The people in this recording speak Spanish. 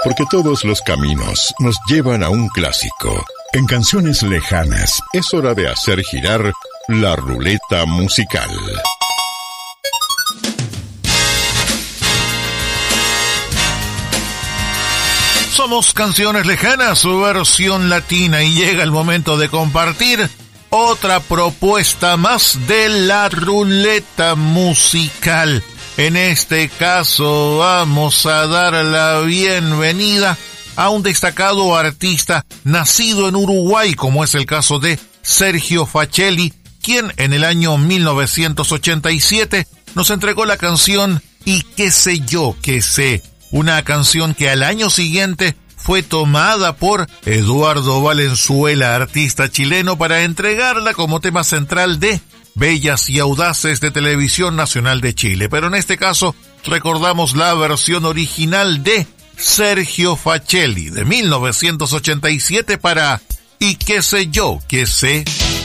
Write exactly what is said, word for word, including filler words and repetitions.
Porque todos los caminos nos llevan a un clásico. En Canciones Lejanas es hora de hacer girar la ruleta musical. Somos Canciones Lejanas, su versión latina, y llega el momento de compartir otra propuesta más de la ruleta musical. En este caso vamos a dar la bienvenida a un destacado artista nacido en Uruguay, como es el caso de Sergio Facelli, quien en el año mil novecientos ochenta y siete nos entregó la canción Y qué sé yo, qué sé, una canción que al año siguiente fue tomada por Eduardo Valenzuela, artista chileno, para entregarla como tema central de Bellas y Audaces de Televisión Nacional de Chile. Pero en este caso recordamos la versión original de Sergio Facelli de mil novecientos ochenta y siete para Y qué sé yo, qué sé.